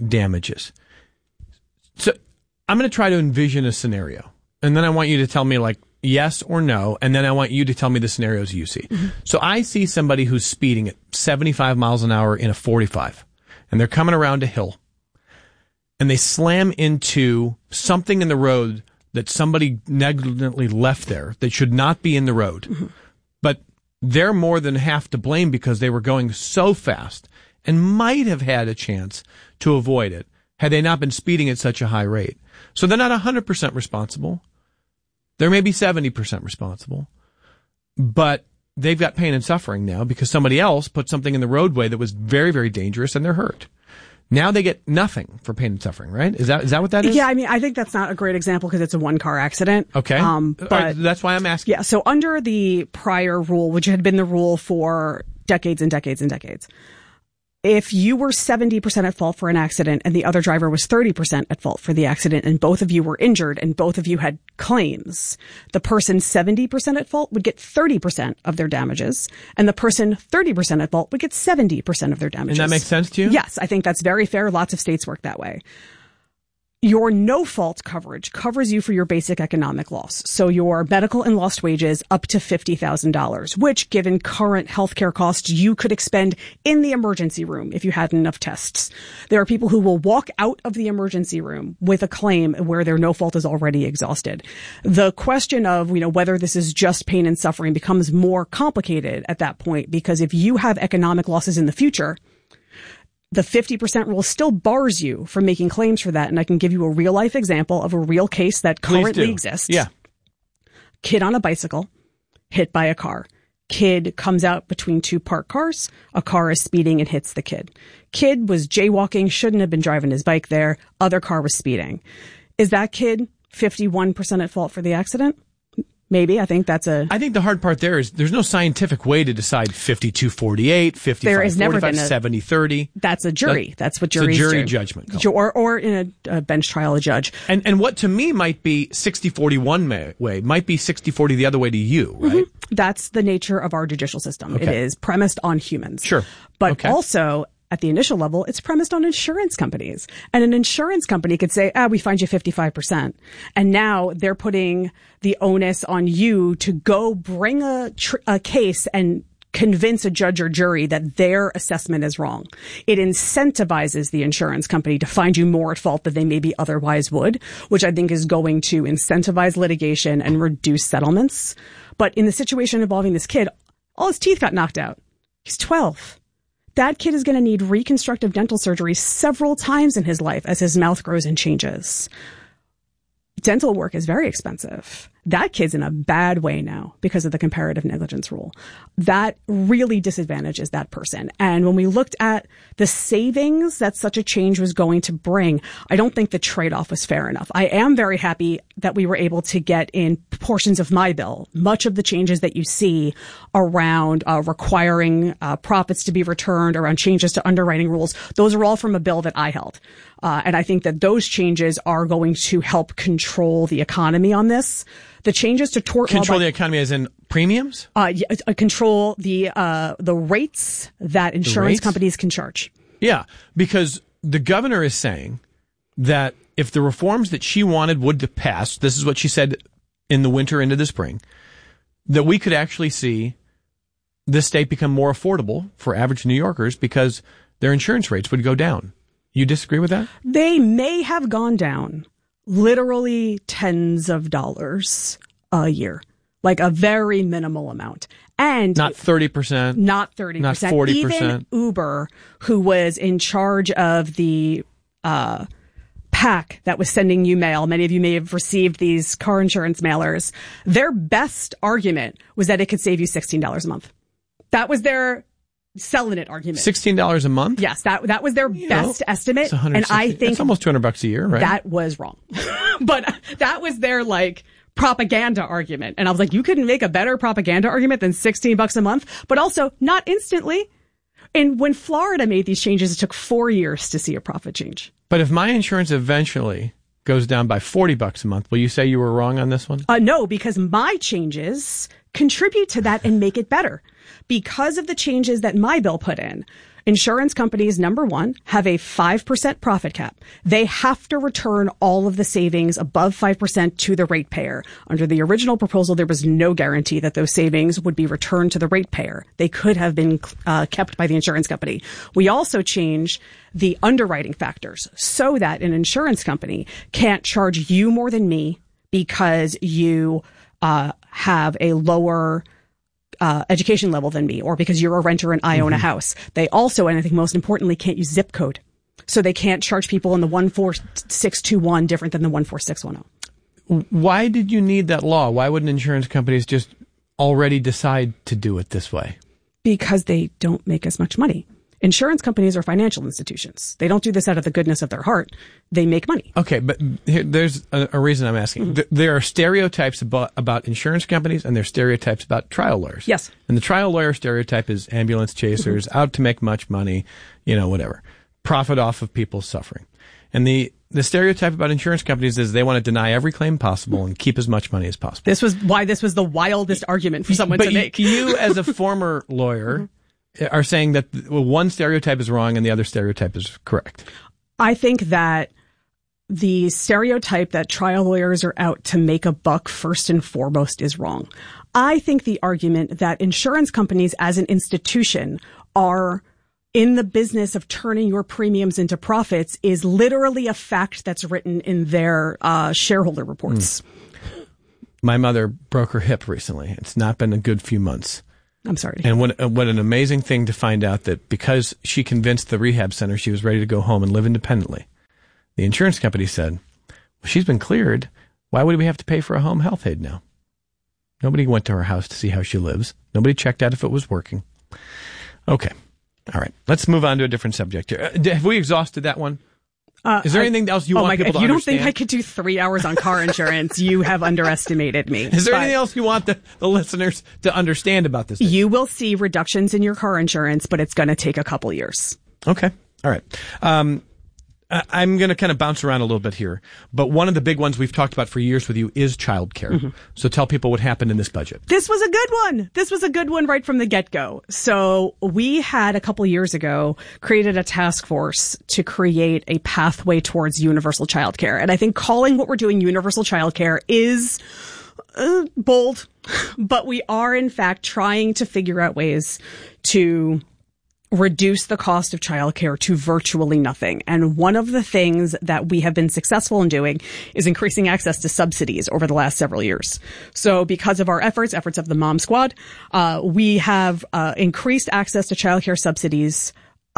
damages. So I'm going to try to envision a scenario, and then I want you to tell me like yes or no, and then I want you to tell me the scenarios you see. Mm-hmm. So I see somebody who's speeding at 75 miles an hour in a 45, and they're coming around a hill, and they slam into something in the road that somebody negligently left there that should not be in the road. Mm-hmm. But they're more than half to blame because they were going so fast and might have had a chance to avoid it had they not been speeding at such a high rate. So they're not 100% responsible. They're maybe 70% responsible. But they've got pain and suffering now because somebody else put something in the roadway that was very, very dangerous and they're hurt. Now they get nothing for pain and suffering, right? Is that what that is? Yeah, I mean, I think that's not a great example because it's a one-car accident. Okay. But that's why I'm asking. Yeah, so under the prior rule, which had been the rule for decades and decades and decades, if you were 70% at fault for an accident and the other driver was 30% at fault for the accident and both of you were injured and both of you had claims, the person 70% at fault would get 30% of their damages and the person 30% at fault would get 70% of their damages. And that makes sense to you? Yes, I think that's very fair. Lots of states work that way. Your no-fault coverage covers you for your basic economic loss. So your medical and lost wages up to $50,000, which, given current healthcare costs, you could expend in the emergency room if you had enough tests. There are people who will walk out of the emergency room with a claim where their no-fault is already exhausted. The question of, whether this is just pain and suffering becomes more complicated at that point because if you have economic losses in the future, the 50% rule still bars you from making claims for that. And I can give you a real life example of a real case that currently exists. Yeah. Kid on a bicycle, hit by a car. Kid comes out between two parked cars. A car is speeding and hits the kid. Kid was jaywalking, shouldn't have been driving his bike there. Other car was speeding. Is that kid 51% at fault for the accident? Maybe. I think the hard part there is there's no scientific way to decide 52-48, 55-45, 70-30. That's a jury. That's what juries do. It's a jury judgment call. Or in a bench trial, a judge. And what to me might be 60-40 one way, might be 60-40 the other way to you, right? Mm-hmm. That's the nature of our judicial system. Okay. It is premised on humans. Sure. But also, at the initial level, it's premised on insurance companies. And an insurance company could say, we find you 55%. And now they're putting the onus on you to go bring a case and convince a judge or jury that their assessment is wrong. It incentivizes the insurance company to find you more at fault than they maybe otherwise would, which I think is going to incentivize litigation and reduce settlements. But in the situation involving this kid, all his teeth got knocked out. He's 12. That kid is going to need reconstructive dental surgery several times in his life as his mouth grows and changes. Dental work is very expensive. That kid's in a bad way now because of the comparative negligence rule. That really disadvantages that person. And when we looked at the savings that such a change was going to bring, I don't think the trade-off was fair enough. I am very happy that we were able to get in portions of my bill much of the changes that you see around requiring profits to be returned, around changes to underwriting rules. Those are all from a bill that I held. And I think that those changes are going to help control the economy on this. The changes to tort law control the economy as in premiums? Control the rates that insurance companies can charge. Yeah, because the governor is saying that if the reforms that she wanted would pass, this is what she said in the winter into the spring, that we could actually see this state become more affordable for average New Yorkers because their insurance rates would go down. You disagree with that? They may have gone down literally tens of dollars a year, like a very minimal amount. And not 30%. Not 30%. Not 40%. Even Uber, who was in charge of the PAC that was sending you mail, many of you may have received these car insurance mailers, their best argument was that it could save you $16 a month. That was their selling it argument. $16 a month? Yes, that was their best estimate. And I think that's almost $200 a year, right? That was wrong. But that was their propaganda argument. And I was like, you couldn't make a better propaganda argument than $16 a month, but also not instantly. And when Florida made these changes, it took 4 years to see a profit change. But if my insurance eventually goes down by $40 a month, will you say you were wrong on this one? No, because my changes contribute to that and make it better. Because of the changes that my bill put in, Insurance companies, number one, have a 5% profit cap. They have to return all of the savings above 5% to the ratepayer. Under the original proposal, there was no guarantee that those savings would be returned to the ratepayer. They could have been kept by the insurance company. We also changed the underwriting factors so that an insurance company can't charge you more than me because you have a lower education level than me, or because you're a renter and I own a house. They also, and I think most importantly, can't use zip code. So they can't charge people in the 14621 different than the 14610. Why did you need that law? Why wouldn't insurance companies just already decide to do it this way? Because they don't make as much money. Insurance companies are financial institutions. They don't do this out of the goodness of their heart. They make money. Okay, but there's a reason I'm asking. There are stereotypes about insurance companies, and there's stereotypes about trial lawyers. Yes. And the trial lawyer stereotype is ambulance chasers, out to make much money, whatever. Profit off of people's suffering. And the stereotype about insurance companies is they want to deny every claim possible and keep as much money as possible. This was why this was the wildest argument for someone to make. You, as a former lawyer, are saying that one stereotype is wrong and the other stereotype is correct. I think that the stereotype that trial lawyers are out to make a buck first and foremost is wrong. I think the argument that insurance companies as an institution are in the business of turning your premiums into profits is literally a fact that's written in their shareholder reports. My mother broke her hip recently. It's not been a good few months. I'm sorry. And what an amazing thing to find out that because she convinced the rehab center she was ready to go home and live independently, the insurance company said, well, she's been cleared. Why would we have to pay for a home health aid now? Nobody went to her house to see how she lives. Nobody checked out if it was working. Okay. All right. Let's move on to a different subject here. Have we exhausted that one? Is there anything else you want people to understand? You don't think I could do 3 hours on car insurance? You have underestimated me. Is there anything else you want the listeners to understand about this? You will see reductions in your car insurance, but it's going to take a couple years. Okay. All right. I'm going to kind of bounce around a little bit here, but one of the big ones we've talked about for years with you is childcare. So tell people what happened in this budget. This was a good one. This was a good one right from the get-go. So we had a couple years ago created a task force to create a pathway towards universal childcare. And I think calling what we're doing universal childcare is bold, but we are in fact trying to figure out ways to reduce the cost of childcare to virtually nothing. And one of the things that we have been successful in doing is increasing access to subsidies over the last several years. So because of our efforts of the Mom Squad, we have increased access to childcare subsidies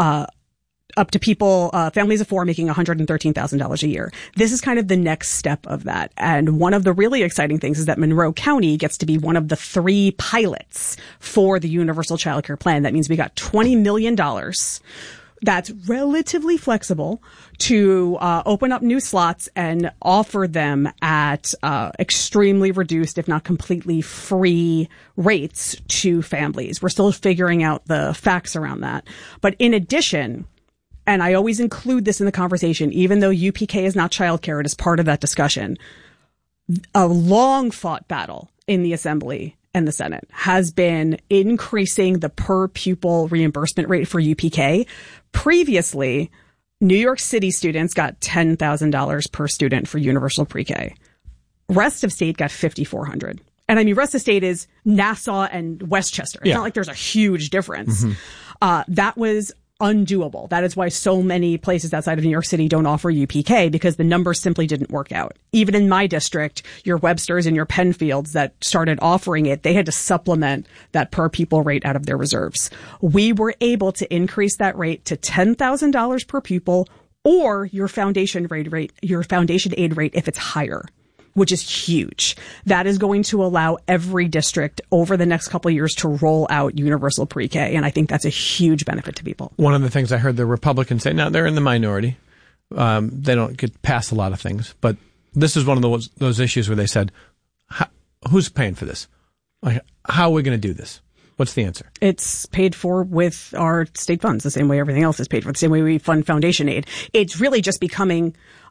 up to people, families of four making $113,000 a year. This is kind of the next step of that. And one of the really exciting things is that Monroe County gets to be one of the 3 pilots for the Universal Child Care Plan. That means we got $20 million. That's relatively flexible to open up new slots and offer them at extremely reduced, if not completely free rates to families. We're still figuring out the facts around that. But in addition, and I always include this in the conversation, even though UPK is not childcare, it is part of that discussion. A long fought battle in the Assembly and the Senate has been increasing the per pupil reimbursement rate for UPK. Previously, New York City students got $10,000 per student for universal pre-K. Rest of state got $5,400. And I mean, rest of state is Nassau and Westchester. It's not like there's a huge difference. That was undoable. That is why so many places outside of New York City don't offer UPK, because the numbers simply didn't work out. Even in my district, your Websters and your Penfields that started offering it, they had to supplement that per pupil rate out of their reserves. We were able to increase that rate to $10,000 per pupil, or your foundation aid rate if it's higher, which is huge. That is going to allow every district over the next couple of years to roll out universal pre-K. And I think that's a huge benefit to people. One of the things I heard the Republicans say, now they're in the minority. They don't get past a lot of things, but this is one of those issues where they said, who's paying for this? Like, how are we going to do this? What's the answer? It's paid for with our state funds, the same way everything else is paid for, the same way we fund foundation aid. It's really just becoming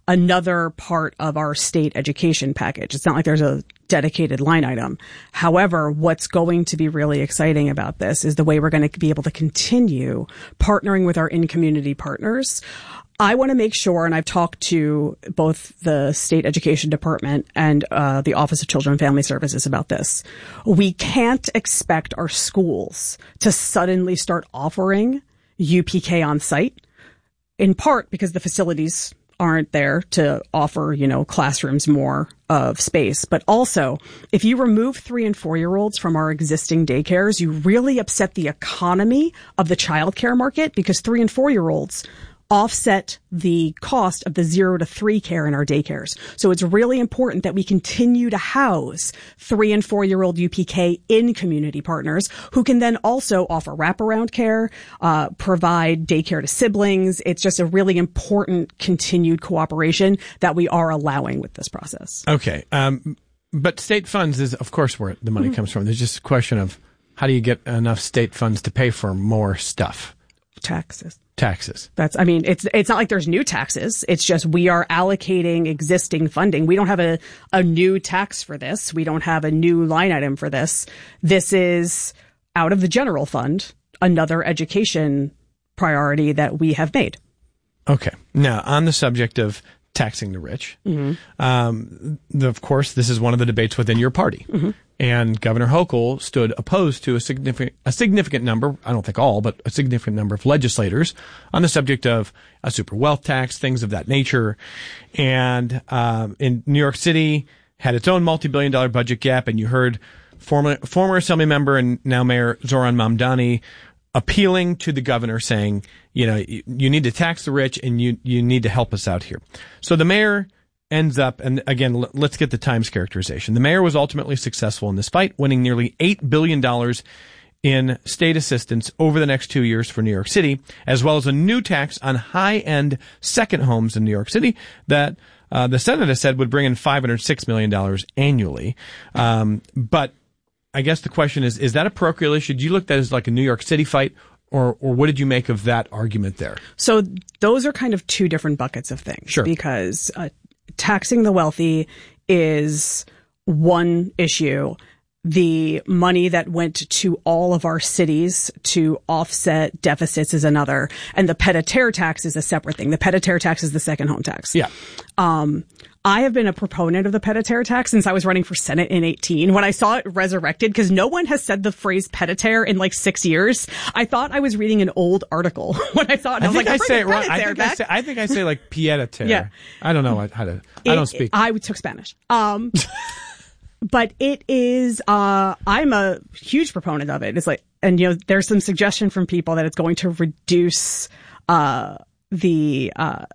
another part of our state education package. It's not like there's a dedicated line item. However, what's going to be really exciting about this is the way we're going to be able to continue partnering with our in-community partners. I want to make sure, and I've talked to both the state education department and the Office of Children and Family Services about this. We can't expect our schools to suddenly start offering UPK on site, in part because the facilities aren't there to offer, classrooms more of space. But also, if you remove 3 and 4-year-olds from our existing daycares, you really upset the economy of the childcare market, because 3 and 4-year-olds offset the cost of the 0 to 3 care in our daycares. So it's really important that we continue to house 3 and 4-year-old UPK in community partners who can then also offer wraparound care, provide daycare to siblings. It's just a really important continued cooperation that we are allowing with this process. Okay. But state funds is, of course, where the money comes from. There's just a question of how do you get enough state funds to pay for more stuff? Taxes. It's not like there's new taxes. It's just we are allocating existing funding. We don't have a new tax for this. We don't have a new line item for this. This is out of the general fund, another education priority that we have made. Okay. Now, on the subject of taxing the rich, of course, this is one of the debates within your party. And Governor Hochul stood opposed to a significant number, I don't think all, but a significant number of legislators on the subject of a super wealth tax, things of that nature. And in New York City had its own multi-billion-dollar budget gap, and you heard former Assembly member and now Mayor Zoran Mamdani appealing to the governor, saying, you need to tax the rich and you need to help us out here. So the mayor ends up, and again, let's get the Times characterization. The mayor was ultimately successful in this fight, winning nearly $8 billion in state assistance over the next 2 years for New York City, as well as a new tax on high-end second homes in New York City that the Senate has said would bring in $506 million annually. But I guess the question is that a parochial issue? Do you look at that as like a New York City fight? Or what did you make of that argument there? So those are kind of two different buckets of things. Sure. Because taxing the wealthy is one issue. The money that went to all of our cities to offset deficits is another. And the pied-à-terre tax is a separate thing. The pied-à-terre tax is the second home tax. Yeah. I have been a proponent of the pied-à-terre tax since I was running for Senate in 2018. When I saw it resurrected, because no one has said the phrase pied-à-terre in like 6 years, I thought I was reading an old article when I saw it. I think I say it wrong. I think I say like pied-à-terre. Yeah. I don't know how to. I don't speak. I took Spanish. But it is. I'm a huge proponent of it. It's like, and there's some suggestion from people that it's going to reduce the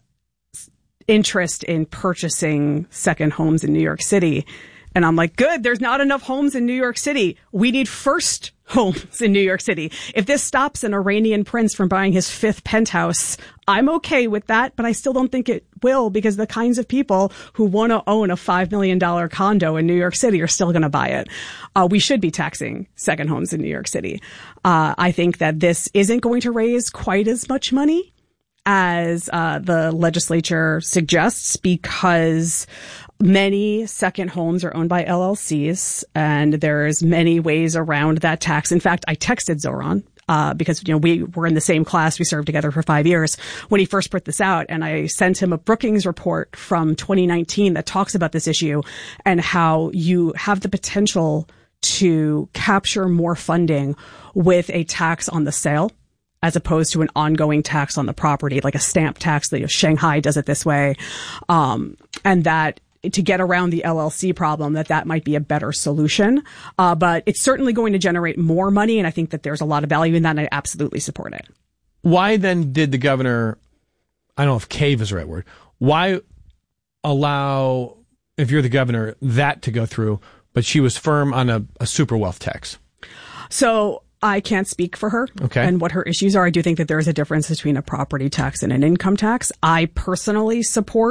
interest in purchasing second homes in New York City. And I'm like, good, there's not enough homes in New York City. We need first homes in New York City. If this stops an Iranian prince from buying his 5th penthouse, I'm okay with that, but I still don't think it will, because the kinds of people who want to own a $5 million condo in New York City are still going to buy it. We should be taxing second homes in New York City. I think that this isn't going to raise quite as much money as the legislature suggests, because many second homes are owned by LLCs, and there's many ways around that tax. In fact, I texted Zoran because we were in the same class. We served together for 5 years when he first put this out, and I sent him a Brookings report from 2019 that talks about this issue and how you have the potential to capture more funding with a tax on the sale, as opposed to an ongoing tax on the property, like a stamp tax. Shanghai does it this way. And that to get around the LLC problem, that might be a better solution. But it's certainly going to generate more money, and I think that there's a lot of value in that, and I absolutely support it. Why then did the governor, I don't know if cave is the right word, why allow, if you're the governor, that to go through, but she was firm on a super wealth tax? So I can't speak for her and what her issues are. I do think that there is a difference between a property tax and an income tax. I personally support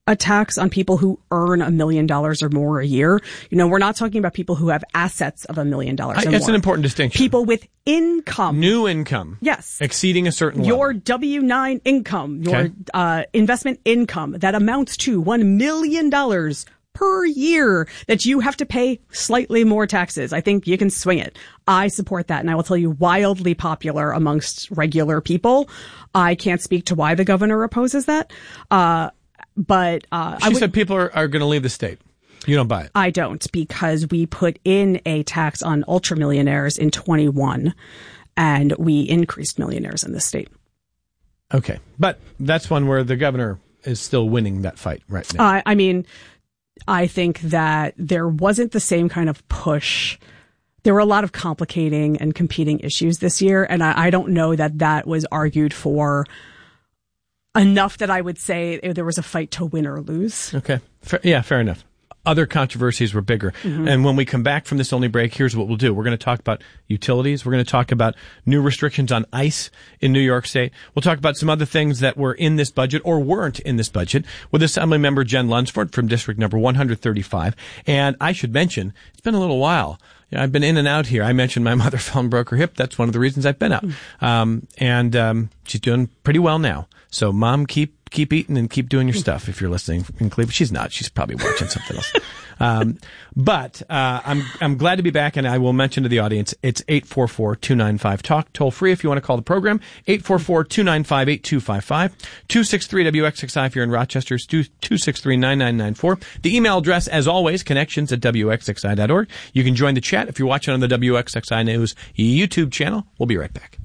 a tax on people who earn $1 million or more a year. We're not talking about people who have assets of $1 million or more. It's an important distinction. People with income. New income. Yes. Exceeding a certain level. Your W-9 income, your investment income that amounts to $1 million per year that you have to pay slightly more taxes. I think you can swing it. I support that. And I will tell you, wildly popular amongst regular people. I can't speak to why the governor opposes that. But she said people are going to leave the state. You don't buy it. I don't, because we put in a tax on ultramillionaires in 21, and we increased millionaires in this state. Okay. But that's one where the governor is still winning that fight right now. I think that there wasn't the same kind of push. There were a lot of complicating and competing issues this year, and I don't know that was argued for enough that I would say there was a fight to win or lose. Okay. Fair enough. Other controversies were bigger. Mm-hmm. And when we come back from this only break, here's what we'll do. We're going to talk about utilities. We're going to talk about new restrictions on ICE in New York State. We'll talk about some other things that were in this budget or weren't in this budget with Assemblymember Jen Lunsford from District Number 135. And I should mention, it's been a little while. I've been in and out here. I mentioned my mother fell and broke her hip. That's one of the reasons I've been out. And she's doing pretty well now. So, Mom, keep eating and keep doing your stuff if you're listening in Cleveland. She's not. She's probably watching something else. But I'm glad to be back, and I will mention to the audience, it's 844-295-TALK. Toll free if you want to call the program, 844-295-8255, 263-WXXI if you're in Rochester, 263-9994. The email address, as always, connections@WXXI.org. You can join the chat if you're watching on the WXXI News YouTube channel. We'll be right back.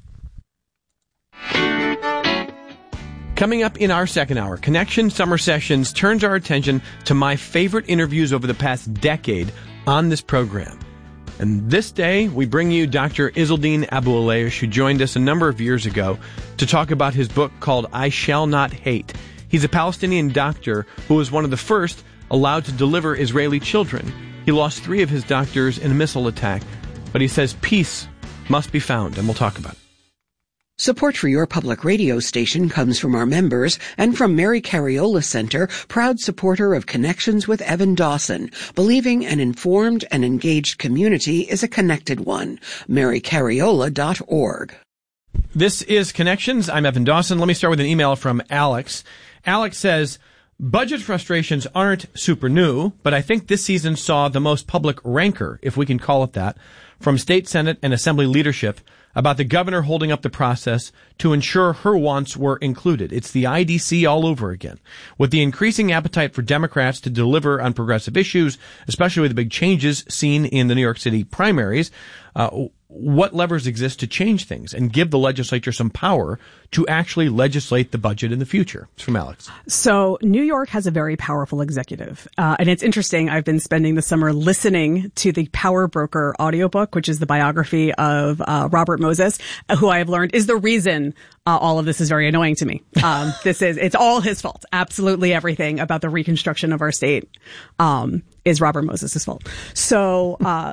Coming up in our second hour, Connection Summer Sessions turns our attention to my favorite interviews over the past decade on this program. And this day, we bring you Dr. Izzeldin Abu-Aleish, who joined us a number of years ago to talk about his book called I Shall Not Hate. He's a Palestinian doctor who was one of the first allowed to deliver Israeli children. He lost 3 of his doctors in a missile attack, but he says peace must be found, and we'll talk about it. Support for your public radio station comes from our members and from Mary Cariola Center, proud supporter of Connections with Evan Dawson, believing an informed and engaged community is a connected one. MaryCariola.org. This is Connections. I'm Evan Dawson. Let me start with an email from Alex. Alex says, budget frustrations aren't super new, but I think this season saw the most public rancor, if we can call it that, from state Senate and Assembly leadership about the governor holding up the process to ensure her wants were included. It's the IDC all over again. With the increasing appetite for Democrats to deliver on progressive issues, especially with the big changes seen in the New York City primaries, what levers exist to change things and give the legislature some power to actually legislate the budget in the future? It's from Alex. So New York has a very powerful executive. And it's interesting. I've been spending the summer listening to the Power Broker audiobook, which is the biography of Robert Moses, who I have learned is the reason all of this is very annoying to me. It's all his fault. Absolutely everything about the reconstruction of our state is Robert Moses' fault. So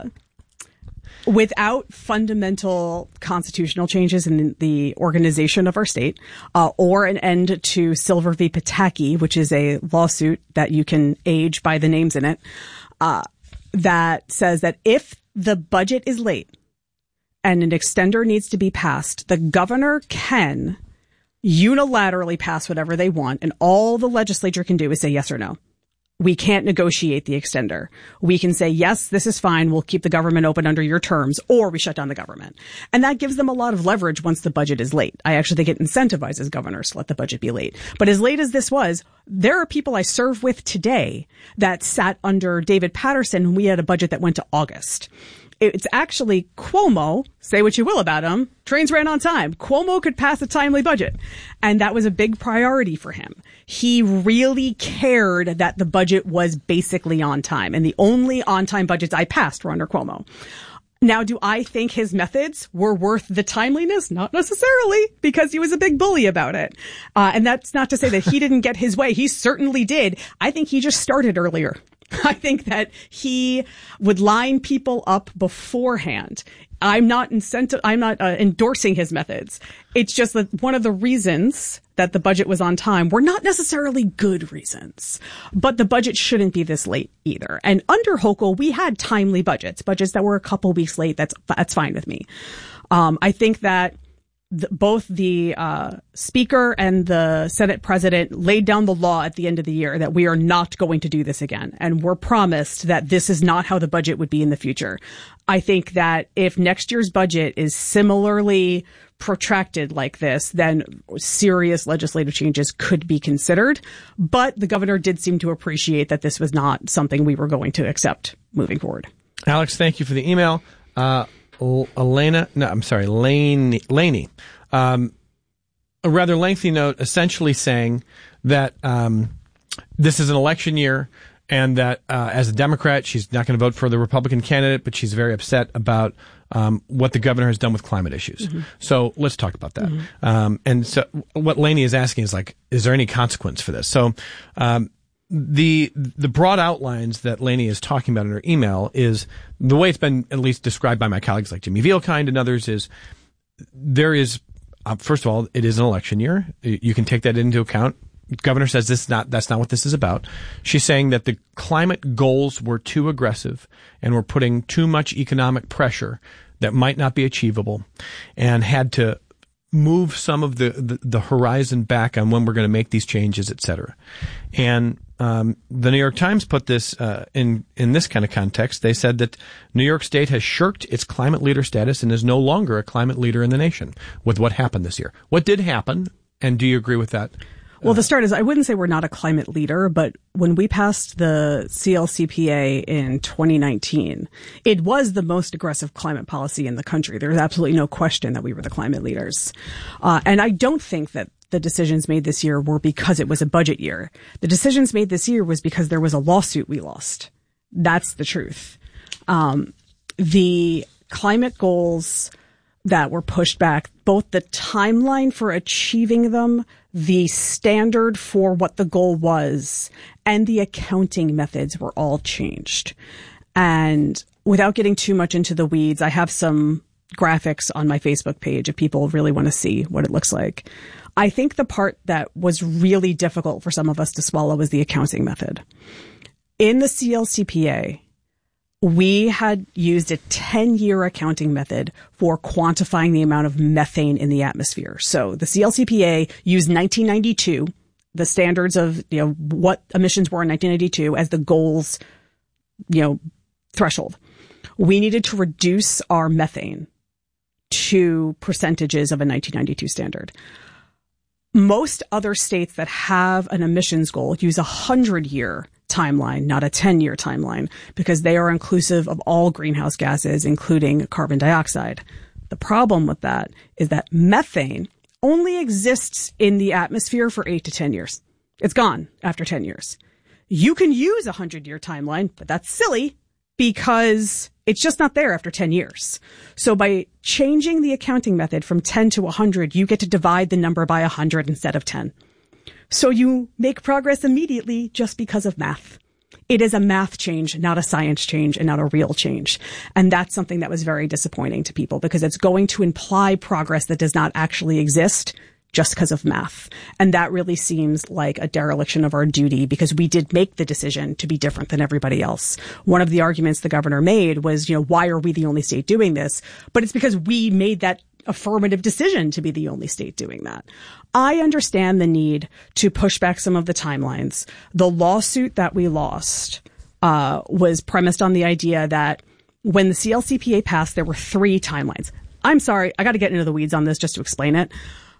without fundamental constitutional changes in the organization of our state, or an end to Silver v. Pataki, which is a lawsuit that you can age by the names in it, that says that if the budget is late and an extender needs to be passed, the governor can unilaterally pass whatever they want, and all the legislature can do is say yes or no. We can't negotiate the extender. We can say, yes, this is fine. We'll keep the government open under your terms, or we shut down the government. And that gives them a lot of leverage once the budget is late. I actually think it incentivizes governors to let the budget be late. But as late as this was, there are people I serve with today that sat under David Patterson when we had a budget that went to August. It's actually Cuomo, say what you will about him, trains ran on time. Cuomo could pass a timely budget. And that was a big priority for him. He really cared that the budget was basically on time. And the only on-time budgets I passed were under Cuomo. Now, do I think his methods were worth the timeliness? Not necessarily, because he was a big bully about it. And that's not to say that he didn't get his way. He certainly did. I think he just started earlier. I think that he would line people up beforehand I'm not endorsing his methods. It's just that one of the reasons that the budget was on time were not necessarily good reasons, but the budget shouldn't be this late either. And under Hochul, we had timely budgets that were a couple weeks late. That's fine with me. I think that both the Speaker and the Senate President laid down the law at the end of the year that we are not going to do this again. And we're promised that this is not how the budget would be in the future. I think that if next year's budget is similarly protracted like this, then serious legislative changes could be considered. But the governor did seem to appreciate that this was not something we were going to accept moving forward. Alex, thank you for the email. Laney. A rather lengthy note essentially saying that this is an election year and that as a Democrat, she's not going to vote for the Republican candidate, but she's very upset about what the governor has done with climate issues. Mm-hmm. So let's talk about that. Mm-hmm. And so what Laney is asking is like, is there any consequence for this? So the broad outlines that Laney is talking about in her email is the way it's been at least described by my colleagues like Jimmy Vielkind and others is there is, first of all, it is an election year. You can take that into account. The governor says that's not what this is about. She's saying that the climate goals were too aggressive and were putting too much economic pressure that might not be achievable and had to move some of the horizon back on when we're going to make these changes, et cetera. And the New York Times put this in this kind of context. They said that New York State has shirked its climate leader status and is no longer a climate leader in the nation with what happened this year. What did happen, and do you agree with that? Well, the start is, I wouldn't say we're not a climate leader, but when we passed the CLCPA in 2019, it was the most aggressive climate policy in the country. There's absolutely no question that we were the climate leaders. And I don't think that the decisions made this year were because it was a budget year. The decisions made this year was because there was a lawsuit we lost. That's the truth. The climate goals that were pushed back, both the timeline for achieving them, the standard for what the goal was, and the accounting methods were all changed. And without getting too much into the weeds, I have some graphics on my Facebook page if people really want to see what it looks like. I think the part that was really difficult for some of us to swallow was the accounting method. In the CLCPA, we had used a 10-year accounting method for quantifying the amount of methane in the atmosphere. So the CLCPA used 1992, the standards of, what emissions were in 1992 as the goals, threshold. We needed to reduce our methane to percentages of a 1992 standard. Most other states that have an emissions goal use a 100-year timeline, not a 10-year timeline, because they are inclusive of all greenhouse gases, including carbon dioxide. The problem with that is that methane only exists in the atmosphere for 8 to 10 years. It's gone after 10 years. You can use a 100-year timeline, but that's silly because it's just not there after 10 years. So by changing the accounting method from 10 to 100, you get to divide the number by 100 instead of 10. So you make progress immediately just because of math. It is a math change, not a science change, and not a real change. And that's something that was very disappointing to people because it's going to imply progress that does not actually exist just because of math. And that really seems like a dereliction of our duty because we did make the decision to be different than everybody else. One of the arguments the governor made was, why are we the only state doing this? But it's because we made that affirmative decision to be the only state doing that. I understand the need to push back some of the timelines. The lawsuit that we lost was premised on the idea that when the CLCPA passed, there were 3 timelines. I'm sorry, I got to get into the weeds on this just to explain it.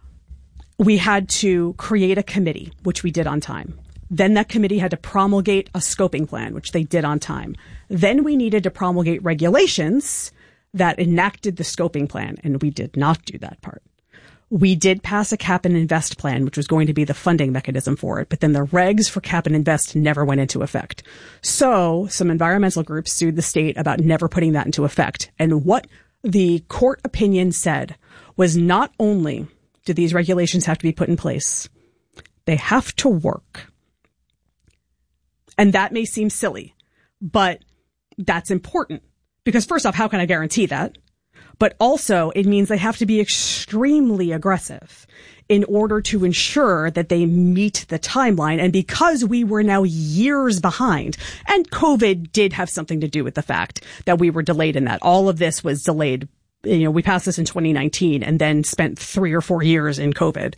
We had to create a committee, which we did on time. Then that committee had to promulgate a scoping plan, which they did on time. Then we needed to promulgate regulations that enacted the scoping plan, and we did not do that part. We did pass a cap and invest plan, which was going to be the funding mechanism for it, but then the regs for cap and invest never went into effect. So some environmental groups sued the state about never putting that into effect. And what the court opinion said was not only do these regulations have to be put in place, they have to work. And that may seem silly, but that's important. Because first off, how can I guarantee that? But also, it means they have to be extremely aggressive in order to ensure that they meet the timeline. And because we were now years behind, and COVID did have something to do with the fact that we were delayed in that. All of this was delayed. We passed this in 2019 and then spent 3 or 4 years in COVID.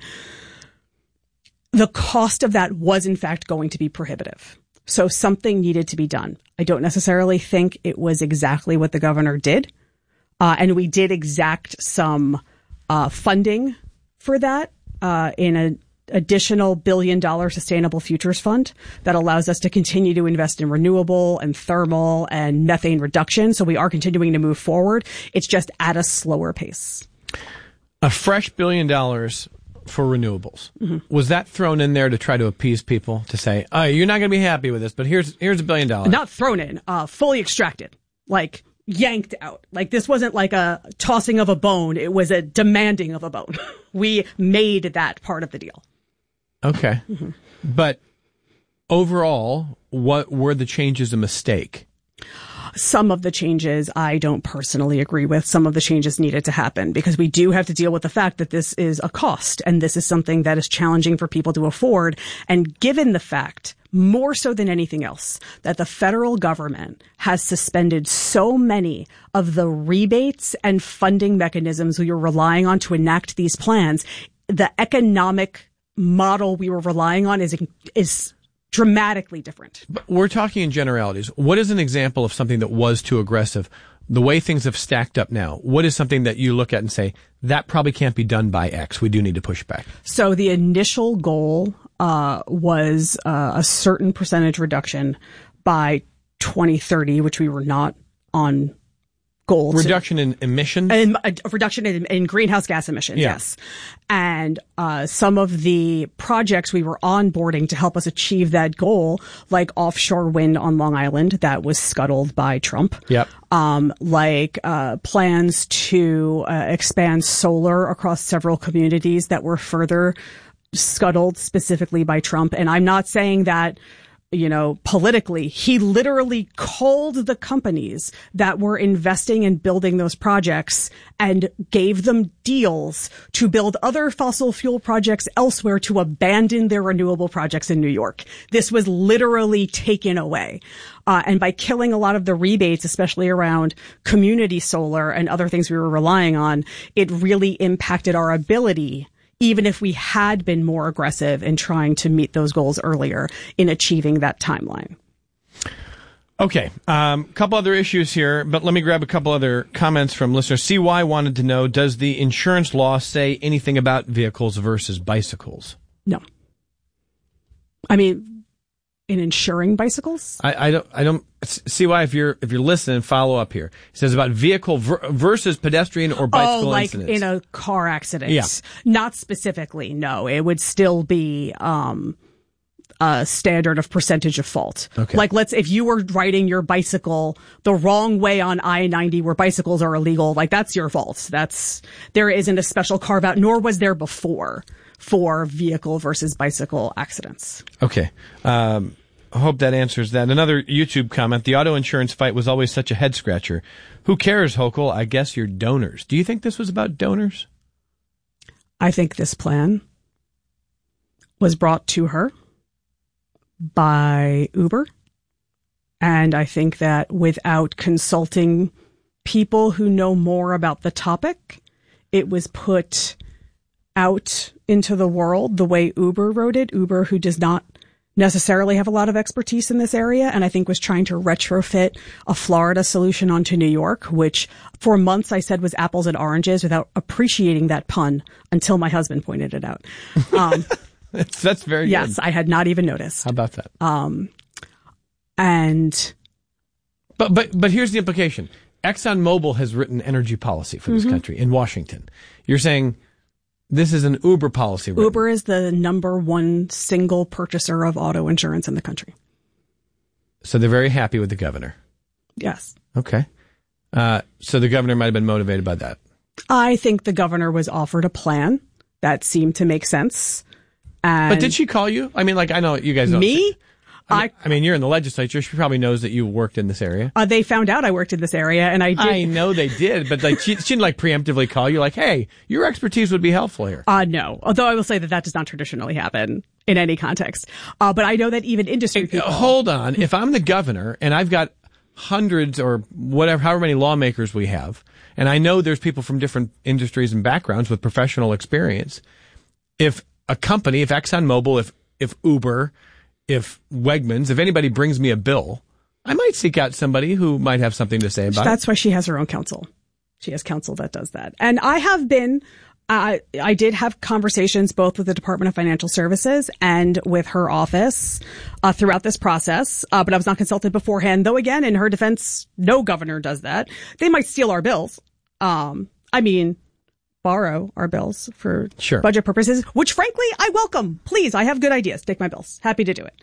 The cost of that was, in fact, going to be prohibitive. So something needed to be done. I don't necessarily think it was exactly what the governor did. And we did exact some funding for that in an additional $1 billion sustainable futures fund that allows us to continue to invest in renewable and thermal and methane reduction. So we are continuing to move forward. It's just at a slower pace. A fresh $1 billion for renewables. Mm-hmm. Was that thrown in there to try to appease people, to say, oh, you're not going to be happy with this, but here's $1 billion? Not thrown in, fully extracted, like yanked out. Like this wasn't like a tossing of a bone. It was a demanding of a bone. We made that part of the deal. Okay. Mm-hmm. But overall, what were the changes a mistake? Some of the changes I don't personally agree with. Some of the changes needed to happen because we do have to deal with the fact that this is a cost and this is something that is challenging for people to afford. And given the fact, more so than anything else, that the federal government has suspended so many of the rebates and funding mechanisms we were relying on to enact these plans, the economic model we were relying on is dramatically different. But we're talking in generalities. What is an example of something that was too aggressive? The way things have stacked up now, what is something that you look at and say, that probably can't be done by X? We do need to push back. So the initial goal was a certain percentage reduction by 2030, which we were not on goal. Reduction in emissions? And a reduction in greenhouse gas emissions, yeah. Yes. And some of the projects we were onboarding to help us achieve that goal, like offshore wind on Long Island, that was scuttled by Trump. Yep. Like plans to expand solar across several communities that were further scuttled specifically by Trump. And I'm not saying that, politically, he literally called the companies that were investing in building those projects and gave them deals to build other fossil fuel projects elsewhere to abandon their renewable projects in New York. This was literally taken away. And by killing a lot of the rebates, especially around community solar and other things we were relying on, it really impacted our ability, even if we had been more aggressive in trying to meet those goals earlier, in achieving that timeline. Okay. Couple other issues here, but let me grab a couple other comments from listeners. CY wanted to know, does the insurance law say anything about vehicles versus bicycles? No. I mean, in insuring bicycles? I don't see why, if you're listening, follow up here. It says about vehicle versus pedestrian or bicycle incidents. In a car accident. Yeah. Not specifically, no. It would still be a standard of percentage of fault. Okay. Like if you were riding your bicycle the wrong way on I-90 where bicycles are illegal, like that's your fault. There isn't a special carve out, nor was there before, for vehicle versus bicycle accidents. Okay. I hope that answers that. Another YouTube comment, the auto insurance fight was always such a head scratcher. Who cares, Hochul? I guess you're donors. Do you think this was about donors? I think this plan was brought to her by Uber. And I think that without consulting people who know more about the topic, it was put out into the world the way Uber wrote it. Uber, who does not necessarily have a lot of expertise in this area, and I think was trying to retrofit a Florida solution onto New York, which for months I said was apples and oranges without appreciating that pun until my husband pointed it out. That's very good. Yes, I had not even noticed. How about that? But here's the implication. ExxonMobil has written energy policy for this country in Washington. You're saying this is an Uber policy. Written. Uber is the number one single purchaser of auto insurance in the country. So they're very happy with the governor. Yes. Okay. So the governor might have been motivated by that. I think the governor was offered a plan that seemed to make sense. And but did she call you? I mean, I know you guys don't. Me? I mean, you're in the legislature. She probably knows that you worked in this area. They found out I worked in this area, and I did. I know they did, but like she didn't like preemptively call you like, hey, your expertise would be helpful here. No. Although I will say that does not traditionally happen in any context. But I know that even industry people. Hold on. If I'm the governor and I've got hundreds or whatever, however many lawmakers we have, and I know there's people from different industries and backgrounds with professional experience, if a company, if ExxonMobil, if Uber, if Wegmans, if anybody brings me a bill, I might seek out somebody who might have something to say about it. That's why she has her own counsel. She has counsel that does that. And I have been, I did have conversations both with the Department of Financial Services and with her office throughout this process, but I was not consulted beforehand. Though again, in her defense, no governor does that. They might steal our bills. Borrow our bills for budget purposes, which frankly I welcome. Please, I have good ideas. Take my bills. Happy to do it.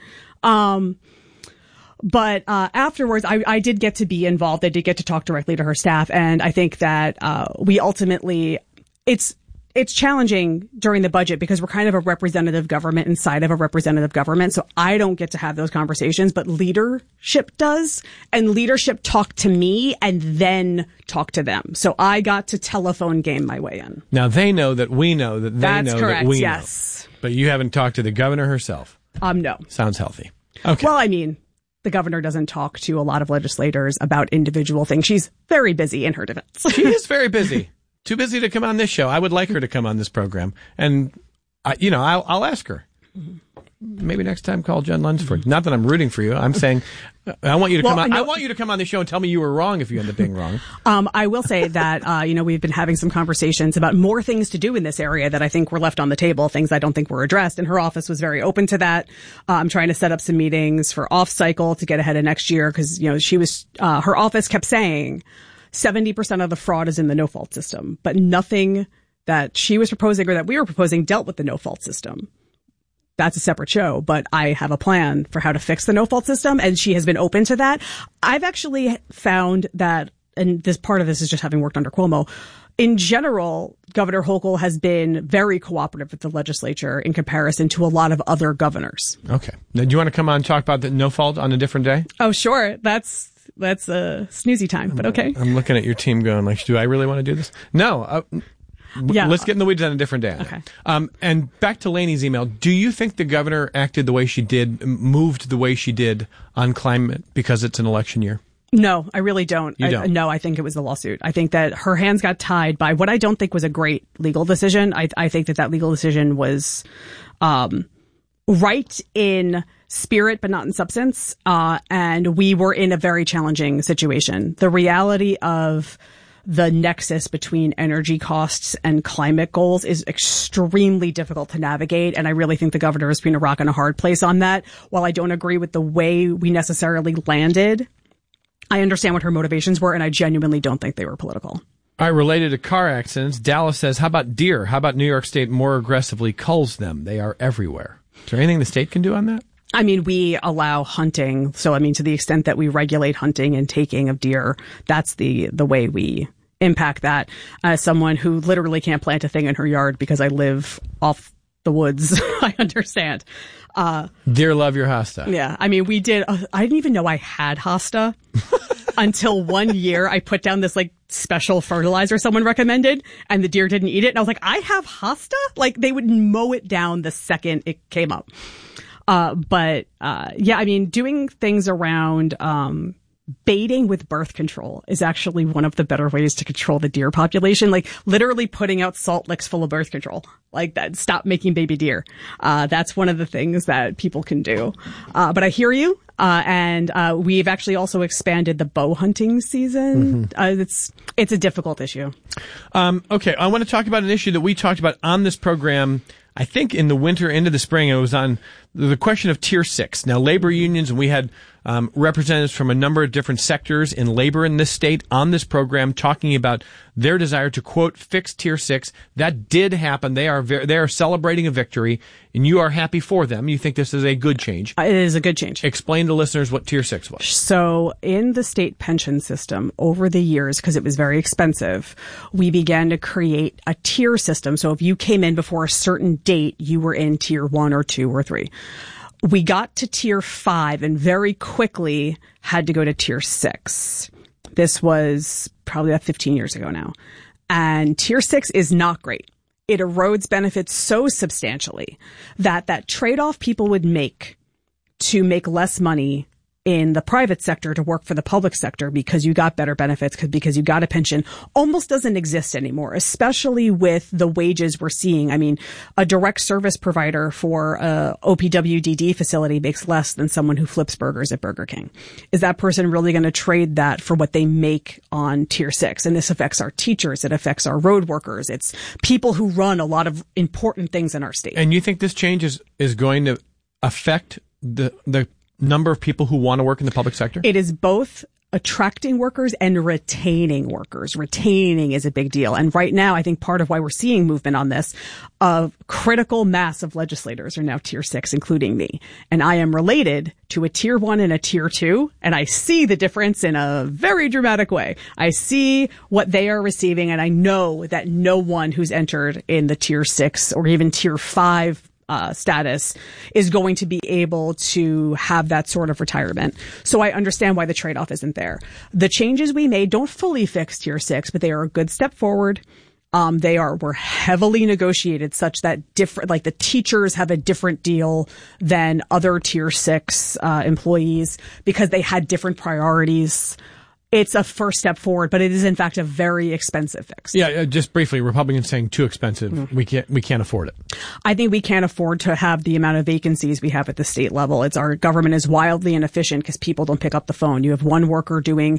But afterwards, I did get to be involved. I did get to talk directly to her staff, and I think that we ultimately it's challenging during the budget because we're kind of a representative government inside of a representative government. So I don't get to have those conversations, but leadership does. And leadership talk to me and then talk to them. So I got to telephone game my way in. Now they know that we know that they That's know correct, that we yes. know. But you haven't talked to the governor herself. No. Sounds healthy. Okay. Well, I mean, the governor doesn't talk to a lot of legislators about individual things. She's very busy in her defense. She is very busy. Too busy to come on this show. I would like her to come on this program. And, I'll ask her. Maybe next time call Jen Lunsford. Not that I'm rooting for you. I'm saying I want you to come on. I want you to come on the show and tell me you were wrong if you end up being wrong. I will say that, we've been having some conversations about more things to do in this area that I think were left on the table, things I don't think were addressed. And her office was very open to that. I'm trying to set up some meetings for off cycle to get ahead of next year because, her office kept saying 70% of the fraud is in the no-fault system, but nothing that she was proposing or that we were proposing dealt with the no-fault system. That's a separate show, but I have a plan for how to fix the no-fault system, and she has been open to that. I've actually found that, and this part of this is just having worked under Cuomo, in general, Governor Hochul has been very cooperative with the legislature in comparison to a lot of other governors. Okay. Now, do you want to come on and talk about the no-fault on a different day? Oh, sure. That's a snoozy time, but okay. I'm looking at your team going like, do I really want to do this? No. Let's get in the weeds on a different day. Okay. And back to Lainey's email. Do you think the governor acted the way she did, moved the way she did on climate because it's an election year? No, I really don't. You don't? No, I think it was the lawsuit. I think that her hands got tied by what I don't think was a great legal decision. I think that legal decision was right in spirit, but not in substance. And we were in a very challenging situation. The reality of the nexus between energy costs and climate goals is extremely difficult to navigate. And I really think the governor is between a rock and a hard place on that. While I don't agree with the way we necessarily landed, I understand what her motivations were, and I genuinely don't think they were political. All right, related to car accidents, Dallas says, how about deer? How about New York State more aggressively culls them? They are everywhere. Is there anything the state can do on that? I mean, we allow hunting. So, I mean, to the extent that we regulate hunting and taking of deer, that's the way we impact that. As someone who literally can't plant a thing in her yard because I live off the woods, I understand. Deer love your hosta. Yeah. I mean, we did. I didn't even know I had hosta until one year I put down this special fertilizer someone recommended and the deer didn't eat it. And I was like, I have hosta? They would mow it down the second it came up. But I mean, doing things around, baiting with birth control is actually one of the better ways to control the deer population. Literally putting out salt licks full of birth control. That. Stop making baby deer. That's one of the things that people can do. But I hear you. And we've actually also expanded the bow hunting season. Mm-hmm. It's a difficult issue. Okay. I want to talk about an issue that we talked about on this program, I think in the winter into the spring. It was on the question of Tier 6. Now, labor unions, and we had representatives from a number of different sectors in labor in this state on this program talking about their desire to, quote, fix Tier 6. That did happen. They are celebrating a victory, and you are happy for them. You think this is a good change. It is a good change. Explain to listeners what Tier 6 was. So in the state pension system, over the years, because it was very expensive, we began to create a tier system. So if you came in before a certain date, you were in Tier 1 or 2 or 3. We got to tier 5 and very quickly had to go to tier 6. This was probably about 15 years ago now. And tier 6 is not great. It erodes benefits so substantially that trade-off people would make to make less money in the private sector to work for the public sector because you got better benefits, because you got a pension, almost doesn't exist anymore, especially with the wages we're seeing. I mean, a direct service provider for a OPWDD facility makes less than someone who flips burgers at Burger King. Is that person really going to trade that for what they make on tier 6? And this affects our teachers. It affects our road workers. It's people who run a lot of important things in our state. And you think this change is going to affect the number of people who want to work in the public sector? It is both attracting workers and retaining workers. Retaining is a big deal. And right now, I think part of why we're seeing movement on this, a critical mass of legislators are now tier 6, including me. And I am related to a tier 1 and a tier 2, and I see the difference in a very dramatic way. I see what they are receiving, and I know that no one who's entered in the tier 6 or even tier 5 status is going to be able to have that sort of retirement. So I understand why the trade-off isn't there. The changes we made don't fully fix tier 6, but they are a good step forward. Were heavily negotiated such that the teachers have a different deal than other tier 6 employees because they had different priorities. It's a first step forward, but it is in fact a very expensive fix. Yeah, just briefly, Republicans saying too expensive. Mm-hmm. We can't afford it. I think we can't afford to have the amount of vacancies we have at the state level. Our government is wildly inefficient because people don't pick up the phone. You have one worker doing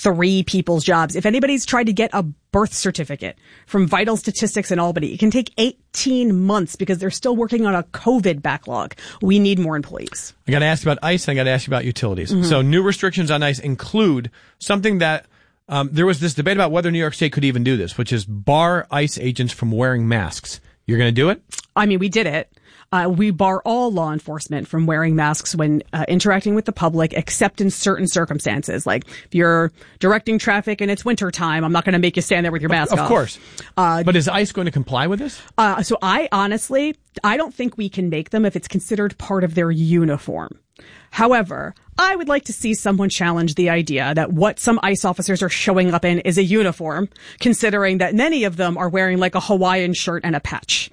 3 people's jobs. If anybody's tried to get a birth certificate from Vital Statistics in Albany, it can take 18 months because they're still working on a COVID backlog. We need more employees. I got to ask you about ICE and I got to ask you about utilities. Mm-hmm. So new restrictions on ICE include something that there was this debate about whether New York State could even do this, which is bar ICE agents from wearing masks. You're going to do it? I mean, we did it. We bar all law enforcement from wearing masks when interacting with the public, except in certain circumstances. Like if you're directing traffic and it's wintertime, I'm not going to make you stand there with your mask off. Of course. But is ICE going to comply with this? So I don't think we can make them if it's considered part of their uniform. However, I would like to see someone challenge the idea that what some ICE officers are showing up in is a uniform, considering that many of them are wearing like a Hawaiian shirt and a patch.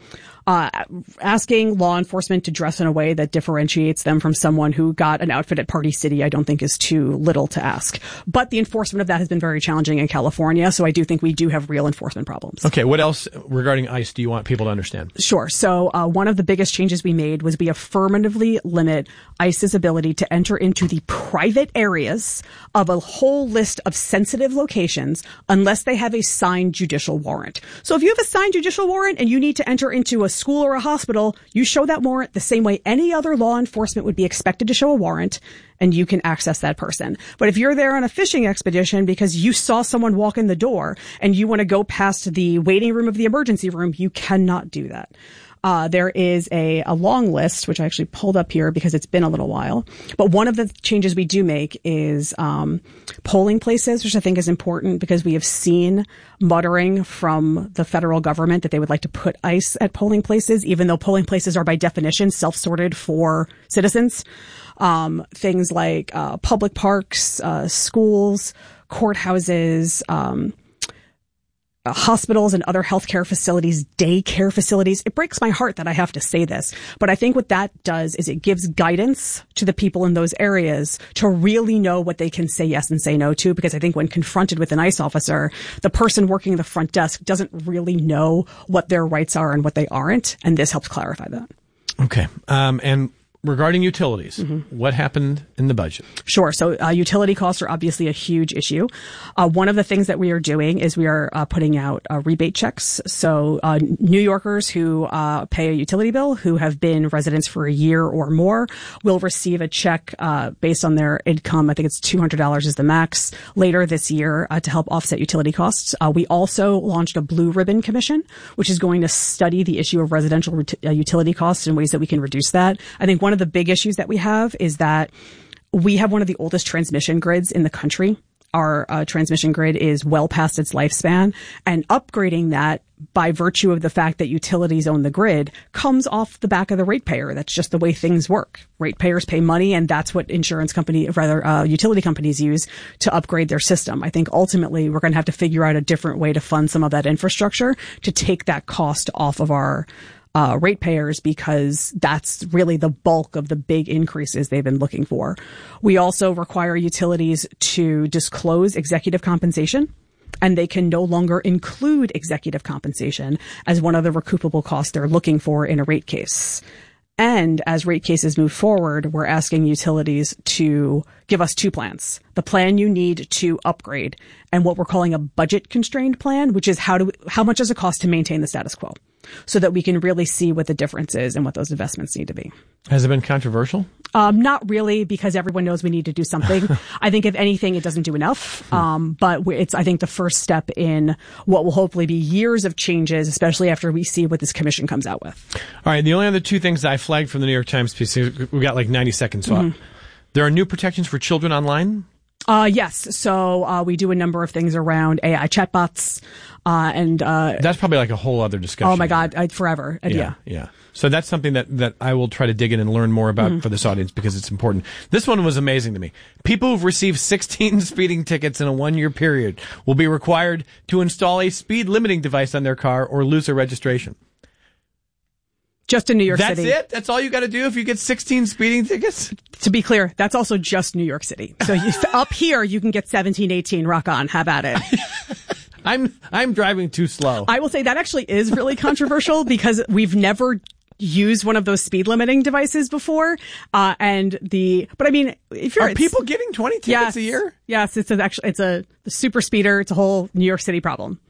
Asking law enforcement to dress in a way that differentiates them from someone who got an outfit at Party City, I don't think is too little to ask. But the enforcement of that has been very challenging in California, so I do think we do have real enforcement problems. Okay, what else regarding ICE do you want people to understand? Sure. So one of the biggest changes we made was we affirmatively limit ICE's ability to enter into the private areas of a whole list of sensitive locations unless they have a signed judicial warrant. So if you have a signed judicial warrant and you need to enter into a school or a hospital, you show that warrant the same way any other law enforcement would be expected to show a warrant, and you can access that person. But if you're there on a fishing expedition because you saw someone walk in the door and you want to go past the waiting room of the emergency room, you cannot do that. There is a long list, which I actually pulled up here because it's been a little while. But one of the changes we do make is polling places, which I think is important because we have seen muttering from the federal government that they would like to put ICE at polling places, even though polling places are by definition self-sorted for citizens. Things like public parks, schools, courthouses, hospitals and other healthcare facilities, daycare facilities. It breaks my heart that I have to say this, but I think what that does is it gives guidance to the people in those areas to really know what they can say yes and say no to, because I think when confronted with an ICE officer, the person working the front desk doesn't really know what their rights are and what they aren't, and this helps clarify that. Okay. And regarding utilities, what happened in the budget? Sure. So utility costs are obviously a huge issue. One of the things that we are doing is we are putting out rebate checks. So New Yorkers who pay a utility bill, who have been residents for a year or more, will receive a check based on their income. I think it's $200 is the max later this year to help offset utility costs. We also launched a Blue Ribbon Commission, which is going to study the issue of residential utility costs and ways that we can reduce that. I think one of the big issues that we have is that we have one of the oldest transmission grids in the country. Our transmission grid is well past its lifespan, and upgrading that by virtue of the fact that utilities own the grid, comes off the back of the ratepayer. That's just the way things work. Ratepayers pay money, and that's what utility companies use to upgrade their system. I think ultimately we're going to have to figure out a different way to fund some of that infrastructure to take that cost off of our ratepayers, because that's really the bulk of the big increases they've been looking for. We also require utilities to disclose executive compensation, and they can no longer include executive compensation as one of the recoupable costs they're looking for in a rate case. And as rate cases move forward, we're asking utilities to give us two plans. The plan you need to upgrade, and what we're calling a budget constrained plan, which is how much does it cost to maintain the status quo, so that we can really see what the difference is and what those investments need to be. Has it been controversial? Not really, because everyone knows we need to do something. I think if anything, it doesn't do enough. But it's, I think, the first step in what will hopefully be years of changes, especially after we see what this commission comes out with. All right. The only other two things I flagged from the New York Times piece, we've got like 90 seconds. So there are new protections for children online. Yes. So we do a number of things around AI chatbots, and that's probably like a whole other discussion. Oh my God, forever. Yeah. So that's something that I will try to dig in and learn more about for this audience, because it's important. This one was amazing to me. People who've received 16 speeding tickets in a 1-year period will be required to install a speed limiting device on their car or lose their registration. Just in New York City. That's it? That's all you got to do if you get 16 speeding tickets? To be clear, that's also just New York City. So up here, you can get 17, 18, rock on, have at it. I'm driving too slow. I will say that actually is really controversial, because we've never used one of those speed limiting devices before. But I mean, if you're... Are people getting 20 tickets a year? Yes, it's a super speeder. It's a whole New York City problem.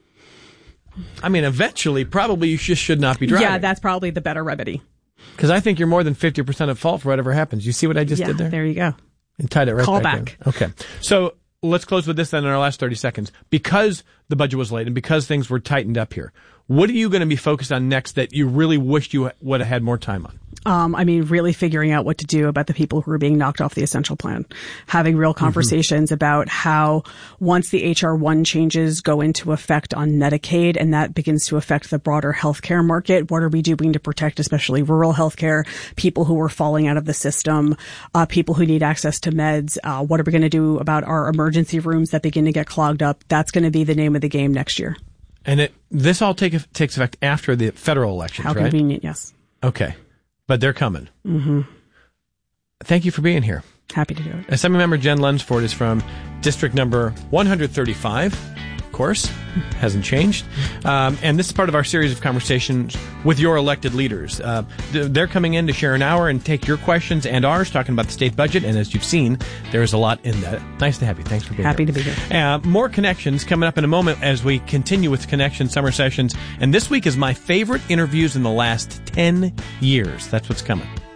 I mean, eventually, probably you just should not be driving. Yeah, that's probably the better remedy. Because I think you're more than 50% at fault for whatever happens. You see what I just did there? There you go. And tied it right Call back in. Okay. So let's close with this then in our last 30 seconds. Because the budget was late and because things were tightened up here, what are you going to be focused on next that you really wished you would have had more time on? Really figuring out what to do about the people who are being knocked off the essential plan, having real conversations about how once the HR1 changes go into effect on Medicaid and that begins to affect the broader healthcare market, what are we doing to protect especially rural healthcare, people who are falling out of the system, people who need access to meds, what are we going to do about our emergency rooms that begin to get clogged up? That's going to be the name of the game next year. And this all takes effect after the federal elections, right? How convenient, yes. Okay. But they're coming. Mm-hmm. Thank you for being here. Happy to do it. Assembly member Jen Lunsford is from district number 135. Of course, hasn't changed. And this is part of our series of conversations with your elected leaders. They're coming in to share an hour and take your questions and ours, talking about the state budget. And as you've seen, there is a lot in that. Nice to have you. Thanks for being here. Happy to be here. More Connections coming up in a moment as we continue with Connection Summer Sessions. And this week is my favorite interviews in the last 10 years. That's what's coming.